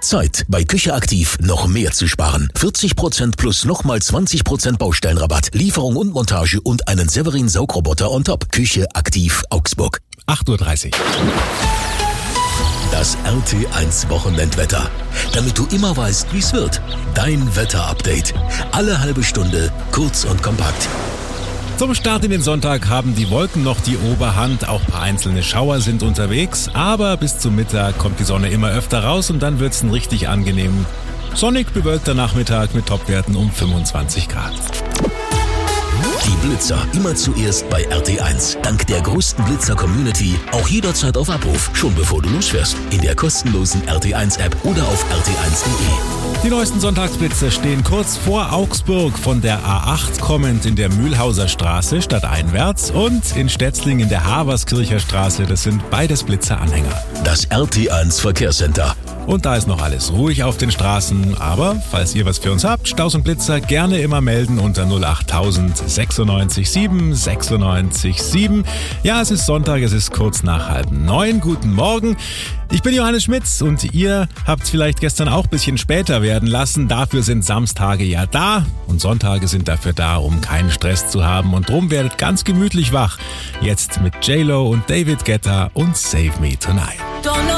Zeit, bei Küche Aktiv noch mehr zu sparen. 40% plus nochmal 20% Baustellenrabatt, Lieferung und Montage und einen Severin Saugroboter on top. Küche Aktiv Augsburg. 8:30 Uhr. Das RT1 Wochenendwetter. Damit du immer weißt, wie es wird. Dein Wetterupdate. Alle halbe Stunde, kurz und kompakt. Zum Start in den Sonntag haben die Wolken noch die Oberhand, auch ein paar einzelne Schauer sind unterwegs, aber bis zum Mittag kommt die Sonne immer öfter raus und dann wird's ein richtig angenehm sonnig bewölkter Nachmittag mit Topwerten um 25 Grad. Die Blitzer immer zuerst bei RT1. Dank der größten Blitzer-Community auch jederzeit auf Abruf, schon bevor du losfährst. In der kostenlosen RT1-App oder auf rt1.de. Die neuesten Sonntagsblitze stehen kurz vor Augsburg, von der A8 kommend in der Mühlhauser Straße stadteinwärts und in Stetzling in der Haverskircher Straße. Das sind beides Blitzeranhänger. Das RT1 Verkehrscenter. Und da ist noch alles ruhig auf den Straßen, aber falls ihr was für uns habt, Staus und Blitzer gerne immer melden unter 08000 96 7 96 7. Ja, es ist Sonntag, es ist kurz nach 8:30. Guten Morgen. Ich bin Johannes Schmitz und ihr habt es vielleicht gestern auch ein bisschen später werden lassen. Dafür sind Samstage ja da und Sonntage sind dafür da, um keinen Stress zu haben. Und drum werdet ganz gemütlich wach. Jetzt mit J-Lo und David Guetta und Save Me Tonight.